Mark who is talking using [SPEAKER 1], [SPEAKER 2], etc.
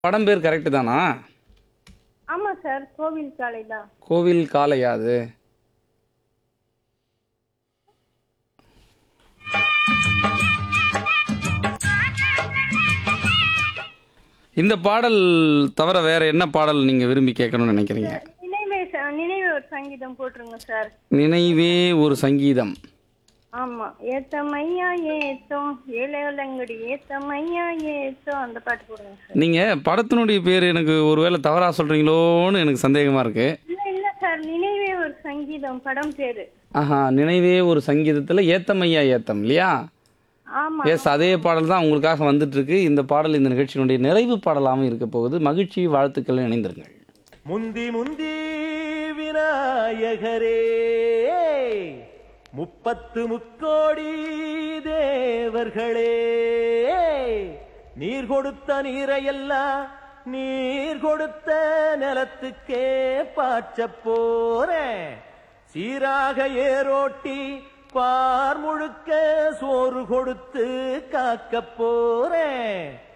[SPEAKER 1] படம் பேர் கரெக்டு தானா?
[SPEAKER 2] ஆமா சார், கோவில் காலை தான்.
[SPEAKER 1] கோவில் காளையா அது? இந்த பாடல் தவிர வேற என்ன பாடல் நீங்க விரும்பி கேட்கணும்னு நினைக்கிறீங்க?
[SPEAKER 2] நினைவே ஒரு சங்கீதம் போட்டுருங்க சார்.
[SPEAKER 1] நினைவே ஒரு சங்கீதம்.
[SPEAKER 2] ஆமா, ஏத்தமையா ஏத்தம் ஏழங்கடி ஏத்தமையா ஏத்தம் அந்த பாட்டு போடுங்க சார்.
[SPEAKER 1] நீங்க படத்தினுடைய பேர் எனக்கு ஒருவேளை தவறா சொல்றீங்களோன்னு எனக்கு சந்தேகமா இருக்கு.
[SPEAKER 2] இல்ல இல்ல சார், நினைவே ஒரு சங்கீதம் படம் பேரு.
[SPEAKER 1] ஆஹா, நினைவே ஒரு சங்கீதத்துல ஏத்தமையா ஏத்தம் இல்லையா?
[SPEAKER 2] ஆமா.
[SPEAKER 1] எஸ், அதே பாடல் தான் உங்களுக்காக வந்துட்டு இருக்கு. இந்த பாடல் இந்த நிகழ்ச்சியினுடைய நிறைவு பாடலாகவும் இருக்க போகுது. மகிழ்ச்சி, வாழ்த்துக்கள், இணைந்திருங்கள்.
[SPEAKER 3] முந்தி முந்தி விநாயகரே, 30 தேவர்களே, நீர் கொடுத்த நீரையெல்லாம் நீர் கொடுத்த நிலத்துக்கே பாய்ச்ச போறேன். சீராக ஏரோட்டி பார் முழுக்க சோறு கொடுத்து காக்க போறேன்.